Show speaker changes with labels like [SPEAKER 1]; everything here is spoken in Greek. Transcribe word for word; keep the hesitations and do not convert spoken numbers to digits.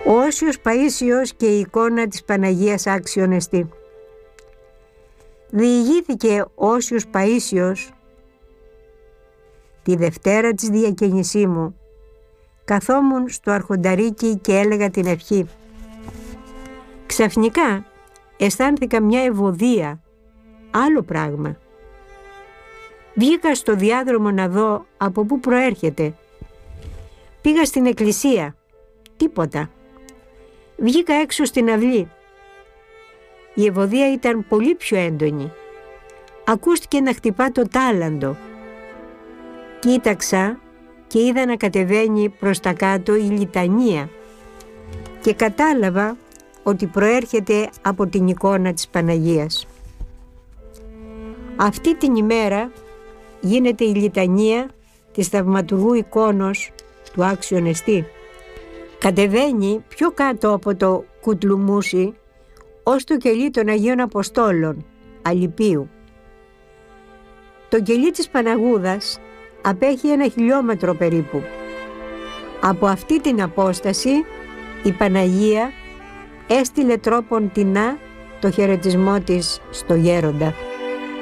[SPEAKER 1] Ο Όσιος Παΐσιος και η εικόνα της Παναγίας άξιον εστί. Διηγήθηκε ο Όσιος Παΐσιος τη Δευτέρα της διακαινησίμου. Καθόμουν στο αρχονταρίκι και έλεγα την ευχή. Ξαφνικά αισθάνθηκα μια ευωδία, άλλο πράγμα. Βγήκα στο διάδρομο να δω από πού προέρχεται. Πήγα στην εκκλησία, τίποτα. Βγήκα έξω στην αυλή. Η ευωδία ήταν πολύ πιο έντονη. Ακούστηκε να χτυπά το τάλαντο. Κοίταξα και είδα να κατεβαίνει προς τα κάτω η λιτανία και κατάλαβα ότι προέρχεται από την εικόνα της Παναγίας. Αυτή την ημέρα γίνεται η λιτανία της θαυματουργού εικόνος του άξιον εστί. Κατεβαίνει πιο κάτω από το κουτλουμούσι ως το κελί των Αγίων Αποστόλων, Αλιπίου. Το κελί της Παναγούδας απέχει ένα χιλιόμετρο περίπου. Από αυτή την απόσταση η Παναγία έστειλε τρόπον τεινά το χαιρετισμό της στο γέροντα.